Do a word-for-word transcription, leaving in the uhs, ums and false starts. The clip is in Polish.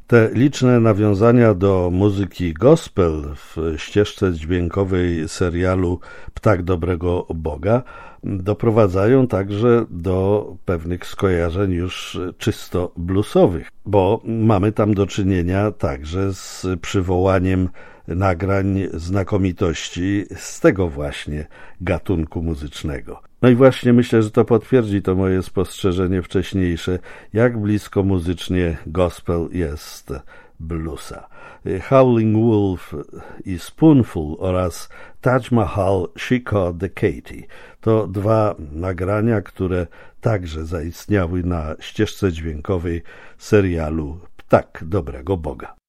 Te liczne nawiązania do muzyki gospel w ścieżce dźwiękowej serialu Ptak Dobrego Boga doprowadzają także do pewnych skojarzeń już czysto bluesowych, bo mamy tam do czynienia także z przywołaniem nagrań znakomitości z tego właśnie gatunku muzycznego. No i właśnie myślę, że to potwierdzi to moje spostrzeżenie wcześniejsze, jak blisko muzycznie gospel jest bluesa. Howling Wolf i Spoonful oraz Taj Mahal, She Caught the Katy to dwa nagrania, które także zaistniały na ścieżce dźwiękowej serialu Ptak Dobrego Boga.